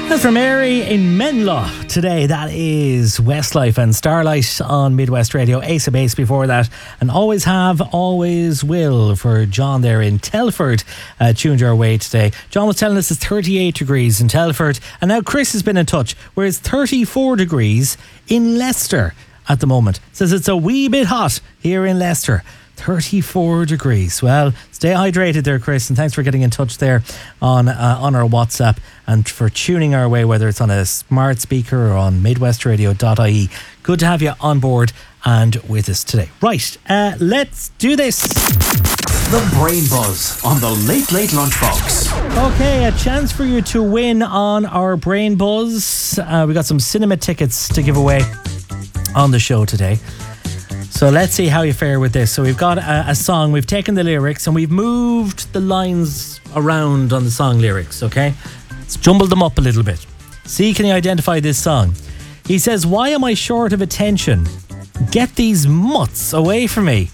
And from Mary in Menlo today, that is Westlife and Starlight on Midwest Radio. Ace of Base before that, and Always Have, Always Will for John there in Telford, tuned our way today. John was telling us it's 38 degrees in Telford, and now Chris has been in touch where it's 34 degrees in Leicester at the moment. Says it's a wee bit hot here in Leicester. 34 degrees. Well, stay hydrated there, Chris, and thanks for getting in touch there on our WhatsApp and for tuning our way, whether it's on a smart speaker or on midwestradio.ie. Good to have you on board and with us today. Right, let's do this. The Brain Buzz on the Late Late Lunchbox. Okay, a chance for you to win on our Brain Buzz. We got some cinema tickets to give away on the show today. So let's see how you fare with this. So we've got a song, we've taken the lyrics and we've moved the lines around on the song lyrics, okay? Let's jumble them up a little bit. See, can you identify this song? He says, why am I short of attention? Get these mutts away from me.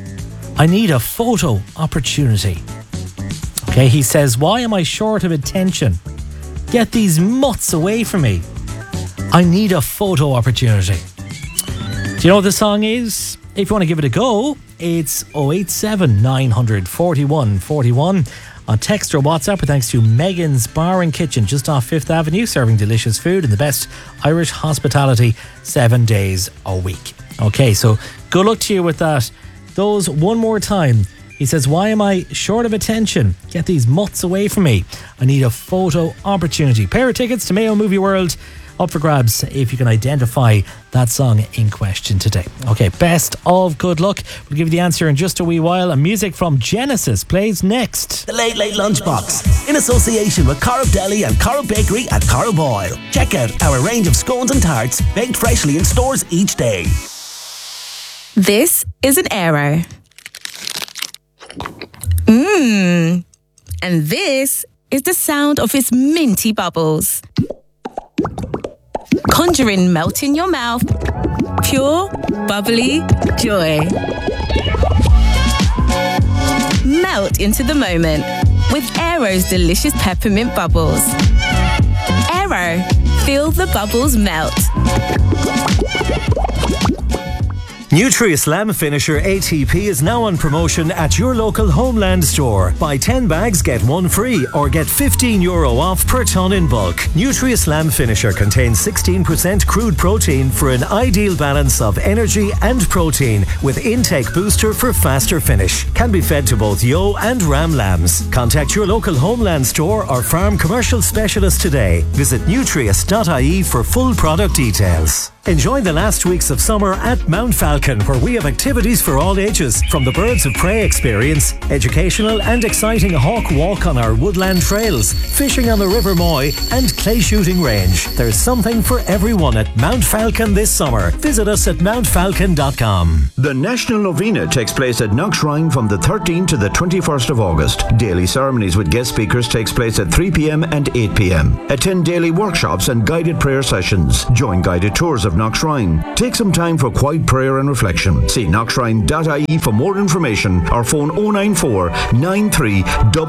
I need a photo opportunity. Okay, he says, why am I short of attention? Get these mutts away from me. I need a photo opportunity. Do you know what the song is? If you want to give it a go, it's 087 900 41 41 on text or WhatsApp, with thanks to Megan's Bar and Kitchen just off 5th Avenue, serving delicious food and the best Irish hospitality 7 days a week. Okay, so good luck to you with that. Those one more time. He says, why am I short of attention? Get these mutts away from me. I need a photo opportunity. Pair of tickets to Mayo Movie World up for grabs if you can identify that song in question today. Okay, best of good luck. We'll give you the answer in just a wee while. And music from Genesis plays next. The Late Late Lunchbox, in association with Corrib Deli and Corrib Bakery at Corrib Oil. Check out our range of scones and tarts baked freshly in stores each day. This is an Aero. And this is the sound of its minty bubbles. Conjuring melt in your mouth. Pure, bubbly joy. Melt into the moment with Aero's delicious peppermint bubbles. Aero, feel the bubbles melt. Nutri-Slam Finisher ATP is now on promotion at your local Homeland store. Buy 10 bags, get one free, or get €15 off per tonne in bulk. Nutri-Slam Finisher contains 16% crude protein for an ideal balance of energy and protein, with intake booster for faster finish. Can be fed to both yo and ram lambs. Contact your local Homeland store or farm commercial specialist today. Visit nutrius.ie for full product details. Enjoy the last weeks of summer at Mount Falcon, where we have activities for all ages, from the Birds of Prey experience, educational and exciting hawk walk on our woodland trails, fishing on the River Moy and clay shooting range. There's something for everyone at Mount Falcon this summer. Visit us at mountfalcon.com. The National Novena takes place at Knockshrine from the 13th to the 21st of August. Daily ceremonies with guest speakers takes place at 3 p.m. and 8 p.m. Attend daily workshops and guided prayer sessions. Join guided tours of Knockshrine. Take some time for quiet prayer and reflection. See knockshrine.ie for more information or phone 094 93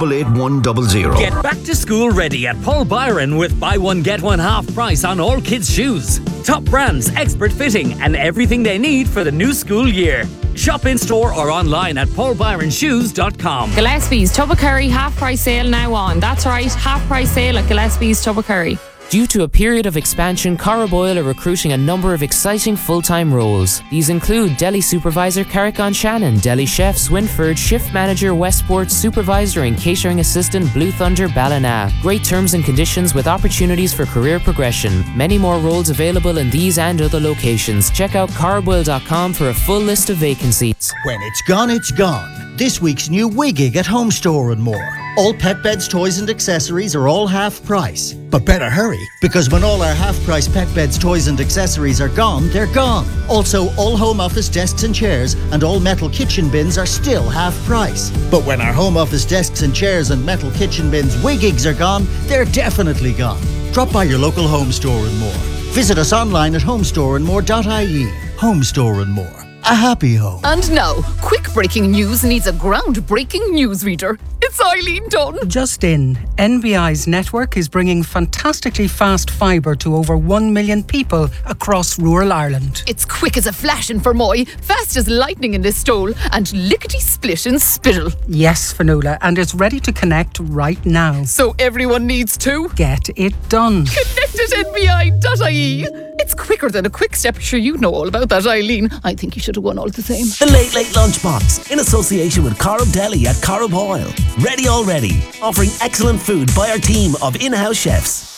88100. Get back to school ready at Paul Byron with buy one get one half price on all kids' shoes. Top brands, expert fitting and everything they need for the new school year. Shop in store or online at paulbyronshoes.com. Gillespie's Tubbercurry half price sale now on. That's right, half price sale at Gillespie's Tubbercurry. Due to a period of expansion, Corrib Oil are recruiting a number of exciting full-time roles. These include Deli Supervisor Carrick-on-Shannon, Deli Chef Swinford, Shift Manager Westport, Supervisor and Catering Assistant Blue Thunder Ballina. Great terms and conditions with opportunities for career progression. Many more roles available in these and other locations. Check out corriboil.com for a full list of vacancies. When it's gone, it's gone. This week's new Wigig at Home Store and more. All pet beds, toys and accessories are all half price. But better hurry, because when all our half price pet beds, toys and accessories are gone, they're gone. Also, all home office desks and chairs and all metal kitchen bins are still half price. But when our home office desks and chairs and metal kitchen bins Wigigs are gone, they're definitely gone. Drop by your local Home Store and more. Visit us online at homestoreandmore.ie. Home Store and More. a happy home. And now, quick breaking news needs a groundbreaking newsreader. It's Eileen Dunn. Just in, NBI's network is bringing fantastically fast fibre to over 1 million people across rural Ireland. It's quick as a flash in Fermoy, fast as lightning in Listowel, and lickety-split in Spittle. Yes, Fionnuala, and it's ready to connect right now. So everyone needs to get it done. Connect at nbi.ie. It's quicker than a quick step. Sure, you know all about that, Eileen. I think you should have won all the same. The Late Late Lunchbox, in association with Corrib Deli at Corrib Oil. Ready already, offering excellent food by our team of in-house chefs.